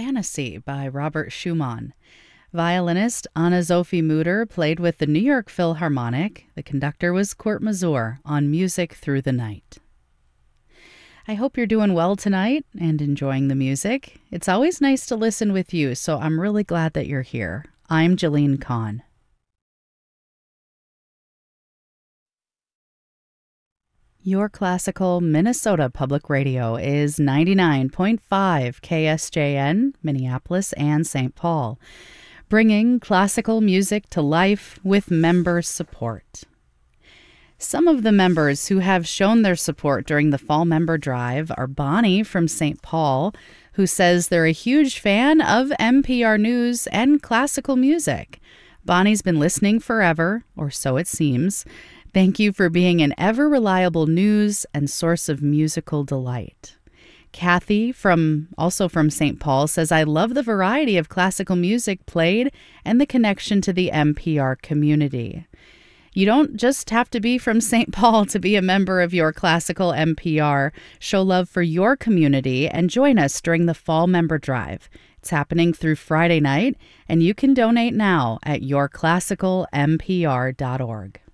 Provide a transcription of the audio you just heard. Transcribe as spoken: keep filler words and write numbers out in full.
Fantasy by Robert Schumann. Violinist Anna-Sophie Mutter played with the New York Philharmonic. The conductor was Kurt Masur on Music Through the Night. I hope you're doing well tonight and enjoying the music. It's always nice to listen with you, so I'm really glad that you're here. I'm Jalene Kahn. Your Classical Minnesota Public Radio is ninety-nine point five K S J N, Minneapolis and Saint Paul, bringing classical music to life with member support. Some of the members who have shown their support during the Fall Member Drive are Bonnie from Saint Paul, who says they're a huge fan of N P R News and classical music. Bonnie's been listening forever, or so it seems. Thank you for being an ever-reliable news and source of musical delight. Kathy, from also from Saint Paul, says, I love the variety of classical music played and the connection to the N P R community. You don't just have to be from Saint Paul to be a member of Your Classical N P R. Show love for your community and join us during the Fall Member Drive. It's happening through Friday night, and you can donate now at your classical n p r dot org.